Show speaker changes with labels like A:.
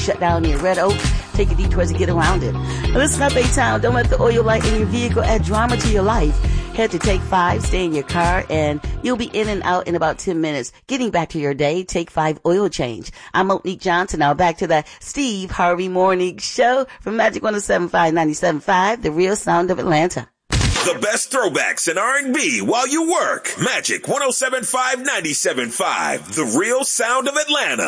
A: shut down near Red Oak. Take a detour to get around it. Listen up, A-Town. Don't let the oil light in your vehicle add drama to your life. Head to Take 5, stay in your car, and you'll be in and out in about 10 minutes. Getting back to your day, Take 5 oil change. I'm Monique Johnson. Now back to the Steve Harvey Morning Show from Magic 107.5, 97.5, the real sound of Atlanta.
B: The best throwbacks in R&B while you work. Magic 107.5, 97.5, the real sound of Atlanta.